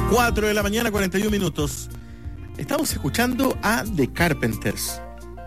4 de la mañana, 41 minutos. Estamos escuchando a The Carpenters.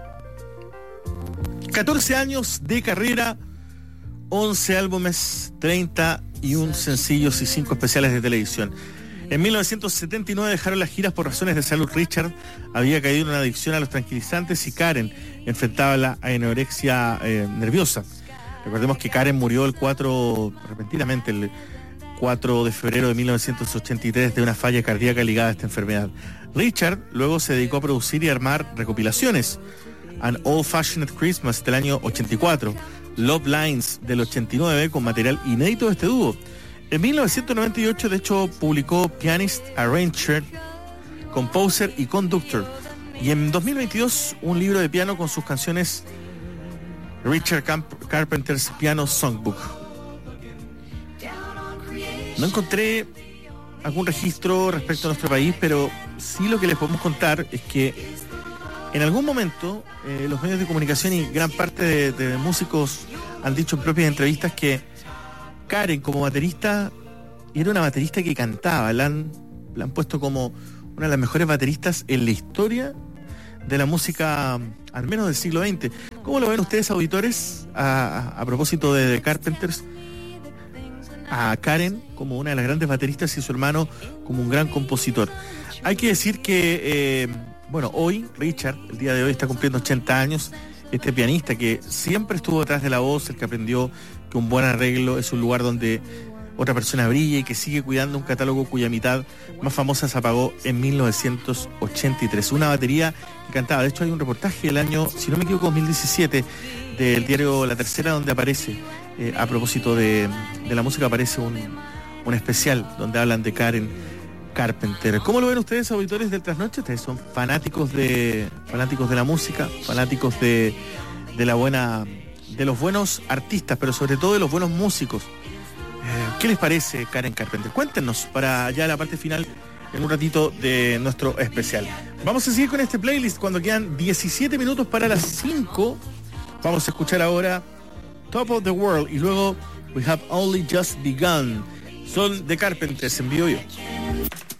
14 años de carrera, 11 álbumes, 31 sencillos y 5 especiales de televisión. En 1979 dejaron las giras por razones de salud. Richard había caído en una adicción a los tranquilizantes y Karen enfrentaba la anorexia nerviosa. Recordemos que Karen murió repentinamente el 4 de febrero de 1983 de una falla cardíaca ligada a esta enfermedad. Richard luego se dedicó a producir y armar recopilaciones. An Old Fashioned Christmas del año 84, Love Lines del 89 con material inédito de este dúo. En 1998 de hecho publicó Pianist, Arranger, Composer y Conductor. Y en 2022 un libro de piano con sus canciones Richard Carpenter's Piano Songbook. No encontré algún registro respecto a nuestro país, pero sí lo que les podemos contar es que en algún momento los medios de comunicación y gran parte de músicos han dicho en propias entrevistas que Karen como baterista era una baterista que cantaba. La han puesto como una de las mejores bateristas en la historia de la música, al menos del siglo XX. ¿Cómo lo ven ustedes, auditores, a propósito de The Carpenters? A Karen como una de las grandes bateristas y su hermano como un gran compositor. Hay que decir que, hoy Richard, el día de hoy, está cumpliendo 80 años. Este pianista que siempre estuvo detrás de la voz, el que aprendió que un buen arreglo es un lugar donde otra persona brilla y que sigue cuidando un catálogo cuya mitad más famosa se apagó en 1983. Una batería que cantaba. De hecho, hay un reportaje del año, si no me equivoco, 2017, del diario La Tercera, donde aparece, a propósito de la música, aparece un especial donde hablan de Karen Carpenter. ¿Cómo lo ven ustedes, auditores del Trasnoche? Ustedes son fanáticos de la música, fanáticos de los buenos artistas, pero sobre todo de los buenos músicos. ¿Qué les parece Karen Carpenter? Cuéntenos para ya la parte final en un ratito de nuestro especial. Vamos a seguir con este playlist cuando quedan 17 minutos para las 5. Vamos a escuchar ahora Top of the World y luego We Have Only Just Begun. Son The Carpenters en vivo.